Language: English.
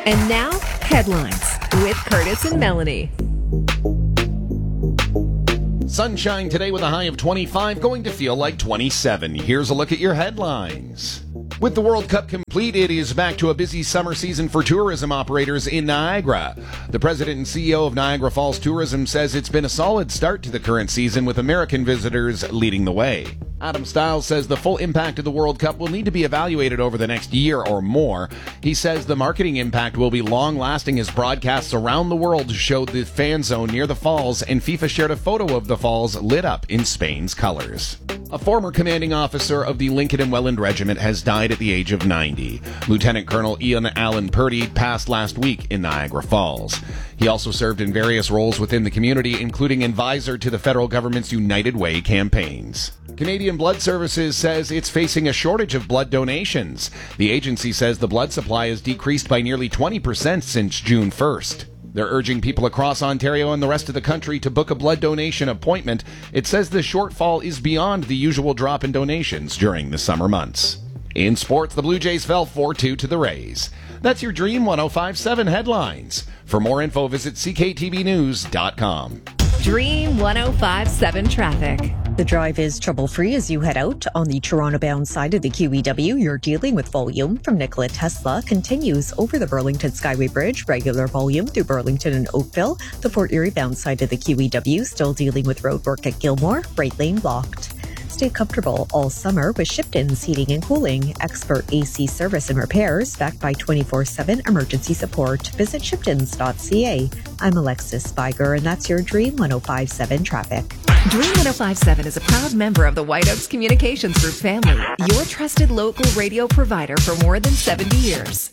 And now, headlines with Curtis and Melanie. Sunshine today with a high of 25, going to feel like 27. Here's a look at your headlines. With the World Cup complete, it is back to a busy summer season for tourism operators in Niagara. The president and CEO of Niagara Falls Tourism says it's been a solid start to the current season, with American visitors leading the way. Adam Stiles says the full impact of the World Cup will need to be evaluated over the next year or more. He says the marketing impact will be long-lasting as broadcasts around the world showed the fan zone near the falls, and FIFA shared a photo of the falls lit up in Spain's colors. A former commanding officer of the Lincoln and Welland Regiment has died at the age of 90. Lieutenant Colonel Ian Allen Purdy passed last week in Niagara Falls. He also served in various roles within the community, including advisor to the federal government's United Way campaigns. Canadian Blood Services says it's facing a shortage of blood donations. The agency says the blood supply has decreased by nearly 20% since June 1st. They're urging people across Ontario and the rest of the country to book a blood donation appointment. It says the shortfall is beyond the usual drop in donations during the summer months. In sports, the Blue Jays fell 4-2 to the Rays. That's your Dream 105.7 headlines. For more info, visit cktvnews.com. Dream 105.7 traffic. The drive is trouble-free as you head out. On the Toronto-bound side of the QEW, you're dealing with volume from Nikola Tesla. Continues over the Burlington Skyway Bridge. Regular volume through Burlington and Oakville. The Fort Erie-bound side of the QEW still dealing with roadwork at Gilmore. Right lane blocked. Stay comfortable all summer with Shipton's Heating and Cooling. Expert AC service and repairs backed by 24/7 emergency support. Visit shiptons.ca. I'm Alexis Spiger, and that's your Dream 105.7 traffic. Dream 105.7 is a proud member of the White Oaks Communications Group family, your trusted local radio provider for more than 70 years.